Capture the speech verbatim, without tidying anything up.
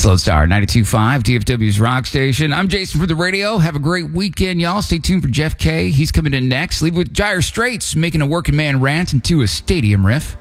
Slow Star ninety-two point five, D F W's Rock Station. I'm Jason for the radio. Have a great weekend, y'all. Stay tuned for Jeff K. He's coming in next. Leave with Dire Straits, making a working man rant into a stadium riff.